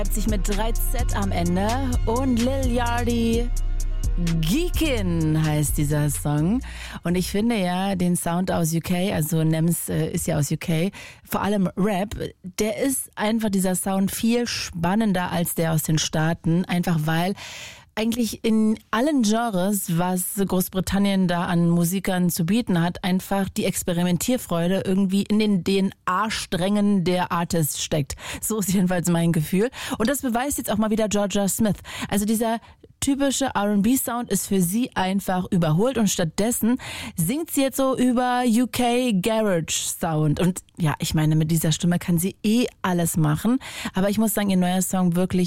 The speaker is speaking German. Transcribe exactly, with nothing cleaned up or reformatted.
Sich mit drei Z am Ende und Lil Yachty. Geekin heißt dieser Song. Und ich finde ja den Sound aus U K, also Nems äh, ist ja aus U K, vor allem Rap, der ist einfach dieser Sound viel spannender als der aus den Staaten, einfach weil eigentlich in allen Genres, was Großbritannien da an Musikern zu bieten hat, einfach die Experimentierfreude irgendwie in den D N A-Strängen der Artists steckt. So ist jedenfalls mein Gefühl. Und das beweist jetzt auch mal wieder Jorja Smith. Also dieser typische R and B-Sound ist für sie einfach überholt und stattdessen singt sie jetzt so über U K Garage-Sound. Und ja, ich meine, mit dieser Stimme kann sie eh alles machen. Aber ich muss sagen, ihr neuer Song wirklich